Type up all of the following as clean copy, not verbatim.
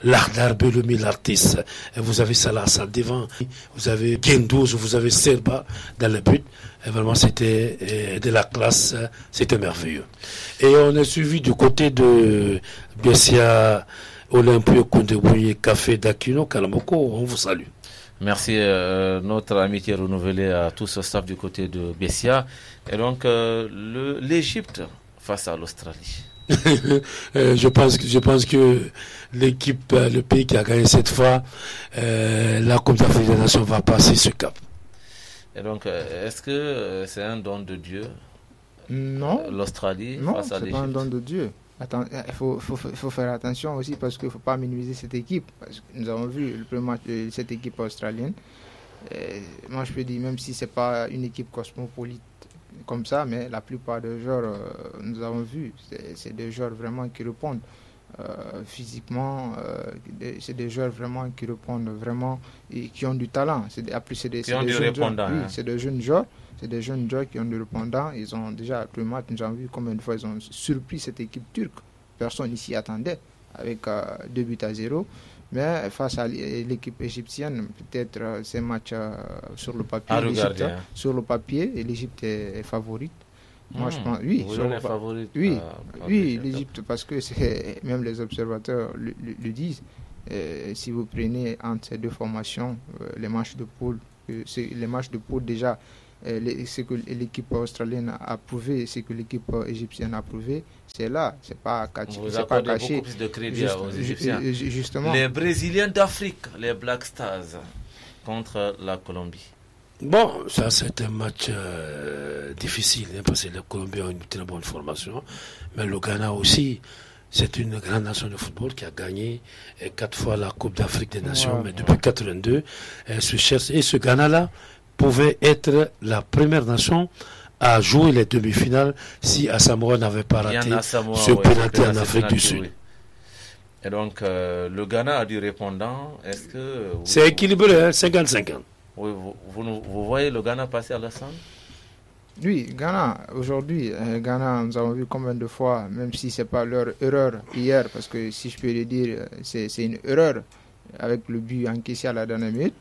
Lardar Belloumi, l'artiste. Et vous avez Salah Hassan devant. Vous avez Gendouzi, vous avez Serba dans le but. Et vraiment, c'était de la classe. C'était merveilleux. Et on est suivi du côté de Bessia, Olympio, Kondeboui, Café d'Aquino, Kalamoko. On vous salue. Merci, notre amitié renouvelée à tout ce staff du côté de Bessia. Et donc, l'Égypte face à l'Australie. Je pense que l'équipe, le pays qui a gagné cette fois, la Coupe d'Afrique des Nations va passer ce cap. Et donc, est-ce que c'est un don de Dieu? Non. L'Australie face à l'Égypte? Non, c'est pas un don de Dieu. Attends, il faut faire attention aussi parce qu'il ne faut pas minimiser cette équipe. Parce que nous avons vu le premier match de cette équipe australienne. Moi, je peux dire, même si ce n'est pas une équipe cosmopolite comme ça, mais la plupart des joueurs, nous avons vu, c'est des joueurs vraiment qui répondent physiquement. C'est des joueurs vraiment qui répondent vraiment et qui ont du talent. C'est des jeunes joueurs. C'est des jeunes joueurs qui ont du répondant. Ils ont déjà, le match, nous avons vu combien de fois ils ont surpris cette équipe turque. Personne ne s'y attendait avec 2-0. Mais face à l'équipe égyptienne, peut-être ces matchs sur le papier, l'Égypte est favorite. Moi, je pense, oui, l'Égypte, parce que même les observateurs le disent. Si vous prenez entre ces deux formations, les matchs de poule déjà, ce que l'équipe australienne a prouvé, ce que l'équipe égyptienne a prouvé, c'est là, c'est pas caché. Vous accordez beaucoup plus de crédit aux Égyptiens. Justement. Les Brésiliens d'Afrique, les Black Stars, contre la Colombie. Bon, ça c'est un match difficile, hein, parce que la Colombie a une très bonne formation, mais le Ghana aussi. C'est une grande nation de football qui a gagné 4 fois la Coupe d'Afrique des Nations, mais depuis 82, elle se cherche. Et ce Ghana-là pouvait être la première nation à jouer les demi-finales si Asamoah n'avait pas raté ce pénalty en Afrique du Sud. Oui. Et donc, le Ghana a du répondant. Est-ce que c'est équilibré, 50-50. Oui, vous voyez le Ghana passer à la scène? Oui, Ghana, aujourd'hui, nous avons vu combien de fois, même si ce n'est pas leur erreur hier, parce que si je peux le dire, c'est une erreur avec le but encaissé à la dernière minute.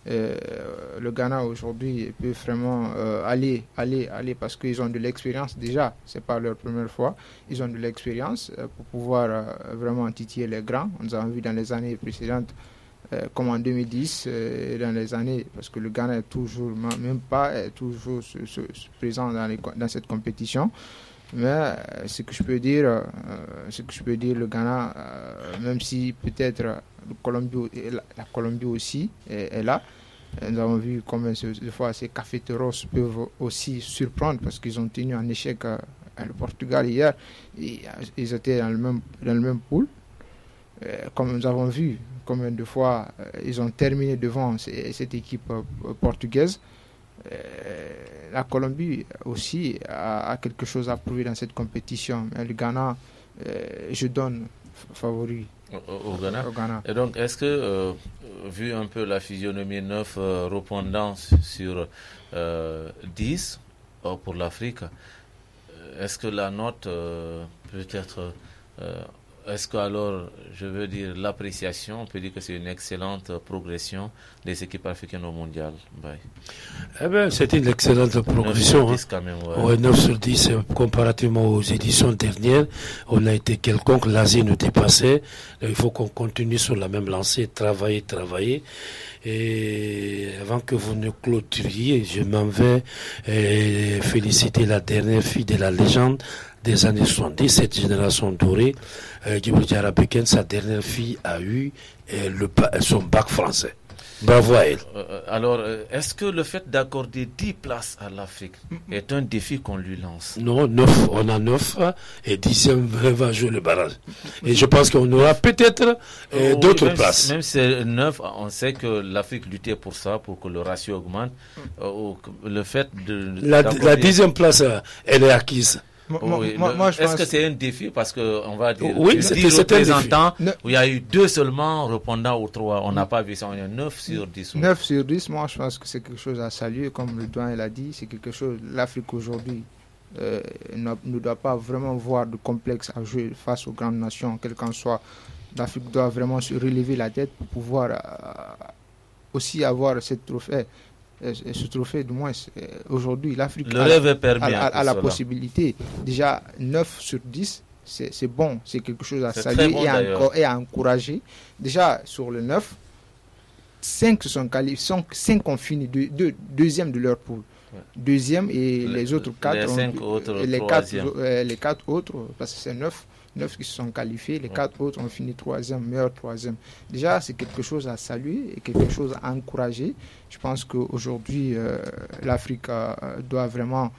Le Ghana aujourd'hui peut vraiment aller parce qu'ils ont de l'expérience déjà, c'est pas leur première fois, ils ont de l'expérience pour pouvoir vraiment titiller les grands. Nous avons vu dans les années précédentes, comme en 2010, dans les années, parce que le Ghana est toujours, toujours présent dans cette compétition. Mais ce que je peux dire, le Ghana, même si peut-être la Colombie aussi est là, nous avons vu combien de fois ces cafeteros peuvent aussi surprendre parce qu'ils ont tenu en échec le Portugal hier. Ils étaient dans le même pool. Comme nous avons vu combien de fois ils ont terminé devant cette équipe portugaise. La Colombie aussi a quelque chose à prouver dans cette compétition. Mais le Ghana, je donne favori au Ghana. Et donc, est-ce que, vu un peu la physionomie 9 répondants sur 10 pour l'Afrique, est-ce que la note peut-être... est-ce que alors, je veux dire, l'appréciation, on peut dire que c'est une excellente progression des équipes africaines au mondial? Eh bien, c'est une excellente progression. 9 sur 10 quand même, ouais. 9 sur 10, comparativement aux éditions dernières, on a été quelconque, l'Asie nous dépassait. Il faut qu'on continue sur la même lancée, travailler. Et avant que vous ne clôturiez, je m'en vais féliciter la dernière fille de la légende des années 70, cette génération dorée. Djibril Diarra Bekene, sa dernière fille, a eu son bac français. Bravo à elle. Alors, est-ce que le fait d'accorder 10 places à l'Afrique est un défi qu'on lui lance? Non, 9, on a 9 et 10e va jouer le barrage. Et je pense qu'on aura peut-être d'autres places. Même si c'est 9, on sait que l'Afrique luttait pour ça, pour que le ratio augmente. Le fait de... La 10e place, elle est acquise. Est-ce que c'est un défi parce que on va dire c'est représentants où il y a eu 2 seulement répondant aux 3, on n'a pas vu ça, on est 9 sur 10. 9 sur 10, moi je pense que c'est quelque chose à saluer, comme le doyen l'a dit, c'est quelque chose, l'Afrique aujourd'hui ne doit pas vraiment voir de complexe à jouer face aux grandes nations, quel qu'en soit L'Afrique doit vraiment se relever la tête pour pouvoir aussi avoir ce trophée du moins. Aujourd'hui, l'Afrique a la possibilité. Déjà, 9 sur 10, c'est bon, c'est quelque chose à saluer et à encourager. Déjà, sur le 9, 5 sont qualifiés, 5 ont fini deuxième de leur poule. Ouais. Deuxième et les autres 4 les 4 autres, parce que c'est 9 qui se sont qualifiés, les 4 autres ont fini meilleur troisième. Déjà, c'est quelque chose à saluer et quelque chose à encourager. Je pense qu'aujourd'hui, l'Afrique doit vraiment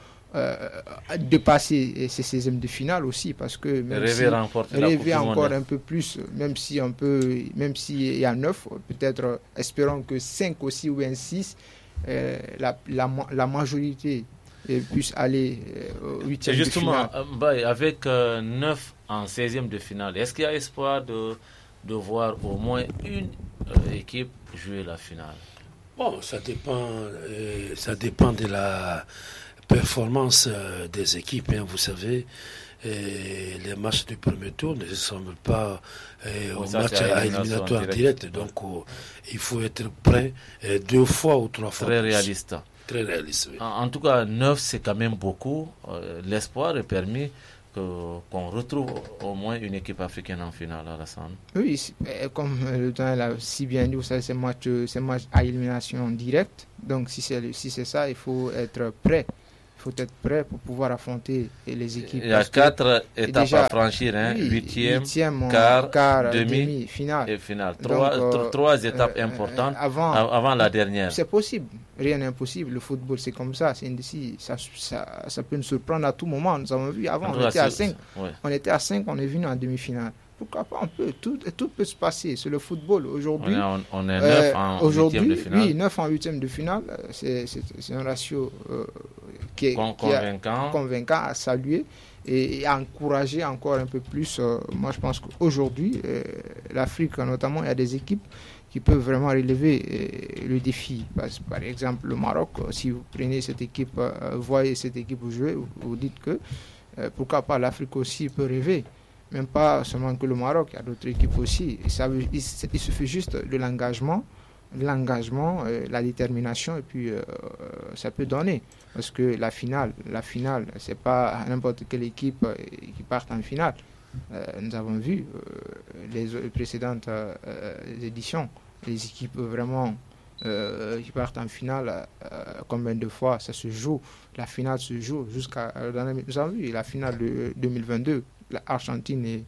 dépasser ces 16e de finale aussi, parce que même rêver encore un peu plus, même s'il y a 9, peut-être espérons que 5 aussi ou bien 6, la majorité puisse aller au 8e de finale. Justement, avec 9 en 16e de finale, est-ce qu'il y a espoir de voir au moins une équipe jouer la finale? Bon, ça dépend de la performance des équipes, hein, vous savez. Les matchs du premier tour ne ressemblent pas aux matchs à éliminatoire direct. Donc, il faut être prêt 2 fois ou 3 fois. Très réaliste. Très réaliste, oui. En tout cas, 9, c'est quand même beaucoup. L'espoir est permis qu'on retrouve au moins une équipe africaine en finale, Alassane. Oui, comme le temps l'a si bien dit, vous savez, c'est match à élimination directe. Donc, si c'est ça, il faut être prêt. Il faut être prêt pour pouvoir affronter les équipes. Il y a 4 étapes à franchir, hein? 8e, quart, demi, finale. Et finale. 3 étapes importantes avant la dernière. C'est possible. Rien n'est impossible. Le football, c'est comme ça. C'est indécis. Ça peut nous surprendre à tout moment. Nous avons vu avant, on était à 5. Ouais. On était à 5, on est venu en demi-finale. Pourquoi pas? Tout peut se passer. C'est le football. Aujourd'hui, on est 9 en 8e de finale. Oui, 9 en 8e de finale. C'est un ratio qui est convaincant à saluer et à encourager encore un peu plus. Moi, je pense qu'aujourd'hui, l'Afrique, notamment, il y a des équipes qui peuvent vraiment relever le défi. Par exemple, le Maroc, si vous prenez cette équipe, voyez cette équipe jouer, vous dites que pourquoi pas l'Afrique aussi peut rêver. Même pas seulement que le Maroc, il y a d'autres équipes aussi. Il suffit juste de l'engagement, la détermination, et puis ça peut donner. Parce que la finale, c'est pas n'importe quelle équipe qui part en finale. Nous avons vu les précédentes éditions, les équipes vraiment qui partent en finale, combien de fois ça se joue. La finale se joue jusqu'à... Nous avons vu la finale de 2022. L'Argentine et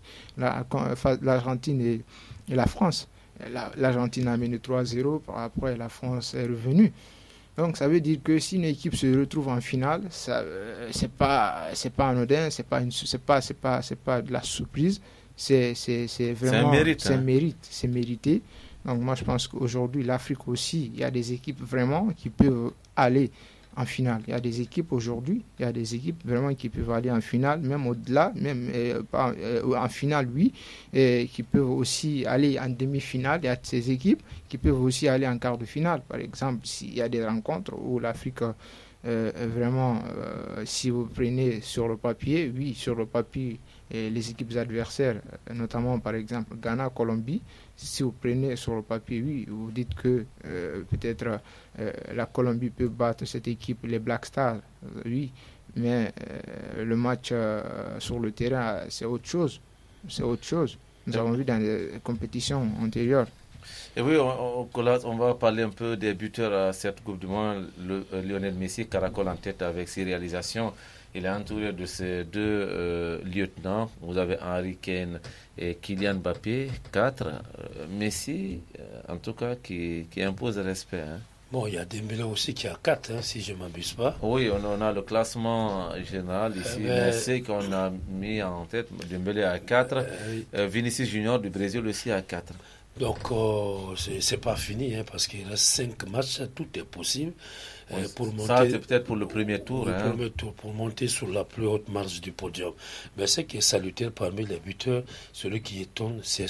la France. L'Argentine a mené 3-0, après la France est revenue. Donc ça veut dire que si une équipe se retrouve en finale, c'est pas anodin, c'est pas de la surprise, c'est vraiment c'est mérité. Donc moi je pense qu'aujourd'hui l'Afrique aussi, il y a des équipes vraiment qui peuvent aller en finale. Il y a des équipes aujourd'hui, vraiment qui peuvent aller en finale, même au-delà, en finale, oui, et qui peuvent aussi aller en demi-finale. Il y a ces équipes qui peuvent aussi aller en quart de finale. Par exemple, s'il y a des rencontres où l'Afrique, vraiment, si vous prenez sur le papier, les équipes adversaires, notamment par exemple Ghana, Colombie, si vous prenez sur le papier, oui, vous dites que peut-être la Colombie peut battre cette équipe, les Black Stars, oui, mais le match sur le terrain, c'est autre chose. Nous avons vu dans les compétitions antérieures. Et oui, on va parler un peu des buteurs à cette Coupe du Monde. Lionel Messi caracole en tête avec 6 réalisations. Il est entouré de ses 2 lieutenants. Vous avez Harry Kane et Kylian Mbappé, 4. Messi, en tout cas, qui impose le respect. Hein. Bon, il y a Dembélé aussi qui a 4, si je ne m'abuse pas. Oui, on a le classement général ici. Messi qu'on a mis en tête, Dembélé à 4. Vinicius Junior du Brésil aussi à 4. Donc, c'est pas fini, parce qu'il reste 5 matchs, tout est possible. Pour monter, ça, c'est peut-être pour le premier tour. Premier tour, pour monter sur la plus haute marge du podium. Mais ce qui est salutaire parmi les buteurs, celui qui étonne, c'est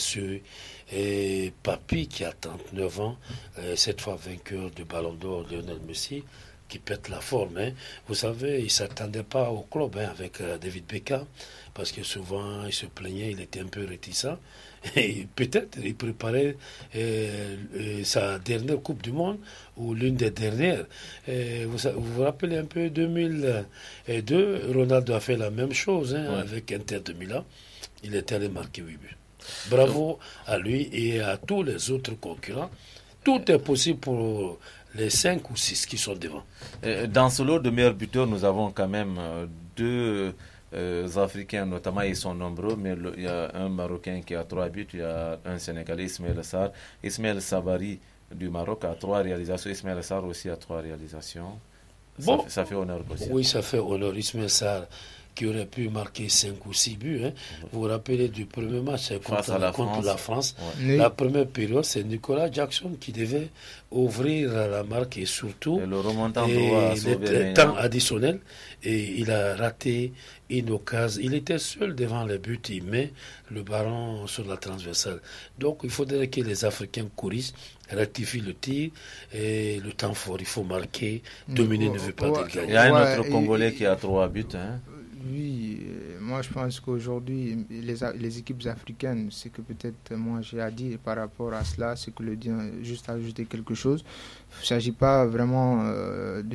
Papi qui a 39 ans, cette fois vainqueur du Ballon d'Or, Lionel Messi. qui pète la forme. Hein. Vous savez, il ne s'attendait pas au club avec David Beckham, parce que souvent il se plaignait, il était un peu réticent. Et peut-être il préparait sa dernière Coupe du Monde, ou l'une des dernières. Vous rappelez un peu 2002, Ronaldo a fait la même chose avec Inter de Milan. Il était allé marquer 8 buts. Bravo à lui et à tous les autres concurrents. Tout est possible pour les 5 ou 6 qui sont devant. Dans ce lot de meilleurs buteurs, nous avons quand même 2 Africains, notamment, ils sont nombreux, mais il y a un Marocain qui a 3 buts, il y a un Sénégalais, Ismaël Sarr. Ismaël Sabari du Maroc a 3 réalisations, Ismaël Sarr aussi a 3 réalisations. Bon, ça fait honneur aussi. Oui, ça fait honneur. Ismaël Sarr, qui aurait pu marquer 5 ou 6 buts. Hein. Vous vous rappelez du premier match contre la France. Ouais. La première période, c'est Nicolas Jackson qui devait ouvrir la marque et surtout le temps additionnel. Et il a raté une occasion. Il était seul devant le but. Il met le ballon sur la transversale. Donc, il faudrait que les Africains corrigent, rectifient le tir et le temps fort. Il faut marquer. Dominer ne veut pas dire gagner. Il y a un autre Congolais qui a 3 buts. Hein. Oui, moi je pense qu'aujourd'hui, les équipes africaines, c'est que peut-être moi j'ai à dire par rapport à cela, c'est que juste ajouter quelque chose. Il ne s'agit pas vraiment de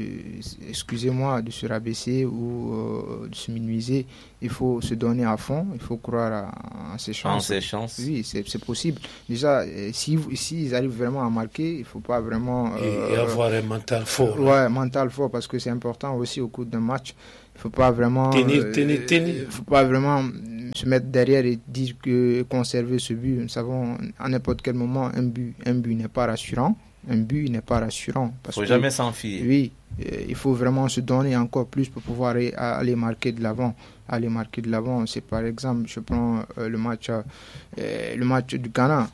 se rabaisser ou de se minimiser. Il faut se donner à fond, il faut croire en ses chances. Oui, c'est possible. Déjà, s'ils arrivent vraiment à marquer, il ne faut pas vraiment... et avoir un mental fort. Ouais, mental fort, parce que c'est important aussi au cours d'un match. Il ne faut pas vraiment faut pas vraiment se mettre derrière et dire que conserver ce but. Nous savons à n'importe quel moment un but n'est pas rassurant. Un but n'est pas rassurant. Il ne faut jamais s'en fier. Oui, il faut vraiment se donner encore plus pour pouvoir aller marquer de l'avant. C'est par exemple, je prends le match du Ghana.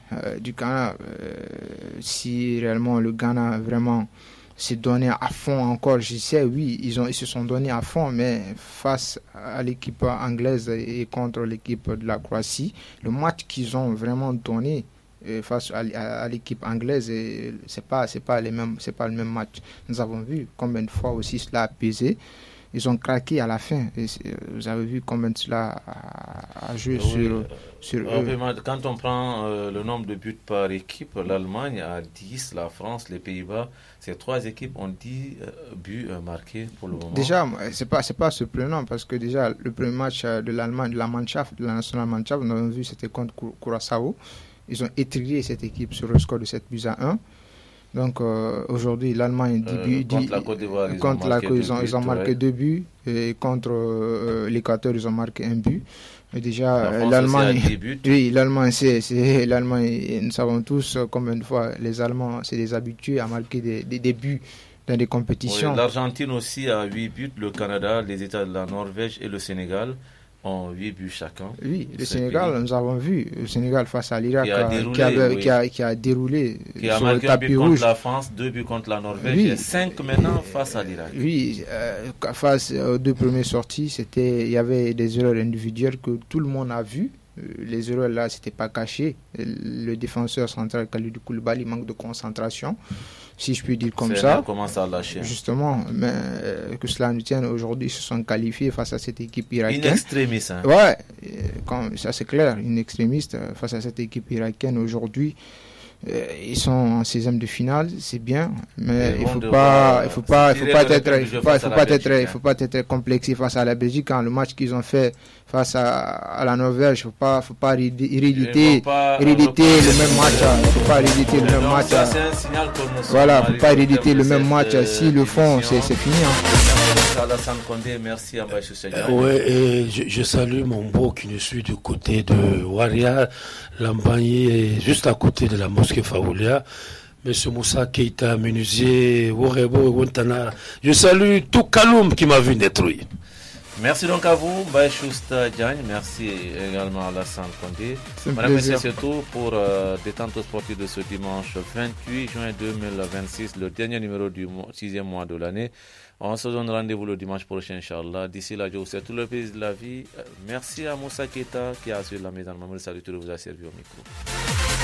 Si réellement le Ghana vraiment s'est donné à fond encore, je sais, oui, ils se sont donnés à fond, mais face à l'équipe anglaise et contre l'équipe de la Croatie, le match qu'ils ont vraiment donné face à l'équipe anglaise, c'est pas le même match. Nous avons vu combien de fois aussi cela a pesé. Ils ont craqué à la fin. Et vous avez vu combien cela a joué sur eux. Quand on prend le nombre de buts par équipe, l'Allemagne a 10, la France, les Pays-Bas, ces 3 équipes ont 10 buts marqués pour le moment. Déjà, c'est pas surprenant parce que déjà, le premier match de l'Allemagne, de la nationale Mannschaft, nous avons vu, c'était contre Curaçao. Ils ont étrié cette équipe sur le score de 7-1. Donc aujourd'hui, l'Allemagne contre la Côte d'Ivoire, ils ont marqué 2 buts et contre l'Équateur, ils ont marqué 1 but. Et déjà l'Allemagne, oui, l'Allemagne, nous savons tous combien de fois les Allemands, c'est des habitués à marquer des buts dans des compétitions. Oui, l'Argentine aussi a 8 buts, le Canada, les États de la Norvège et le Sénégal ont 8 buts chacun. Oui, le Sénégal, nous avons vu, le Sénégal face à l'Irak qui a déroulé qui a sur marqué le tapis un but rouge. contre la France, 2 buts contre la Norvège, et 5 maintenant face à l'Irak. Oui, face aux 2 premières sorties, il y avait des erreurs individuelles que tout le monde a vues. Les erreurs là, c'était pas caché. Le défenseur central Kalidou Koulibaly manque de concentration, si je puis dire comme ça. Commence à lâcher. Justement, mais que cela nous tienne, aujourd'hui, ils se sont qualifiés face à cette équipe irakienne. Une extrémiste. Hein. Ouais, ça c'est clair, une extrémiste face à cette équipe irakienne aujourd'hui. Ils sont en 16e de finale, c'est bien, mais il faut pas être complexé face à la Belgique. Quand le match qu'ils ont fait face à la Norvège, faut pas héréditer le même match. Faut pas héréditer le même match. Voilà, faut pas héréditer le même match. S'ils le font, c'est fini. Alassane Condé, merci à Baïchou Seigneur. Oui, et je salue mon beau qui nous suit du côté de Waria, Lambaye, juste à côté de la mosquée Fawoulia. Monsieur Moussa Keita, menuisier, Worebo et Wontana. Je salue tout Kaloum qui m'a vu détruire. Merci donc à vous, Baïchou Diagne. Merci également à Alassane Condé. Madame, Messieurs, c'est tout pour Détente sportive de ce dimanche 28 juin 2026, le dernier numéro du 6e mois de l'année. On se donne rendez-vous le dimanche prochain, Inch'Allah. D'ici là, je vous souhaite tout le plaisir de la vie. Merci à Moussa Keita qui a assuré la mise en main. Salut, tout le monde vous a servi au micro.